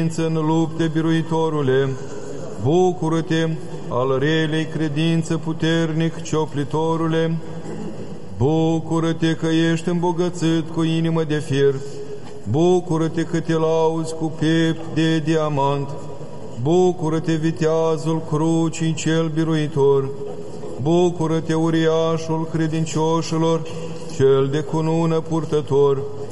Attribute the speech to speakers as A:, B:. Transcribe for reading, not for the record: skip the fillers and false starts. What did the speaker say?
A: în lupte, biruitorule, bucură-te, al relei credință puternic, cioplitorule, bucură-te că ești îmbogățit cu inimă de fier, bucură-te că te lauzi cu piept de diamant, bucură-te viteazul crucii cel biruitor, bucură-te uriașul credincioșilor, cel de cunună purtător,